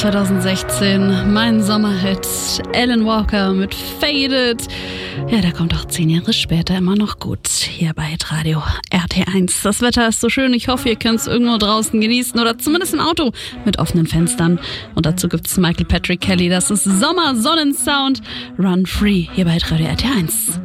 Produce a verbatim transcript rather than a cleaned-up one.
zwanzig sechzehn, mein Sommerhit, Alan Walker mit Faded. Ja, der kommt auch zehn Jahre später immer noch gut hier bei Hitradio R T eins. Das Wetter ist so schön, ich hoffe, ihr könnt es irgendwo draußen genießen oder zumindest im Auto mit offenen Fenstern. Und dazu gibt's Michael Patrick Kelly, das ist Sommer-Sonnensound, Run Free hier bei Hitradio R T eins.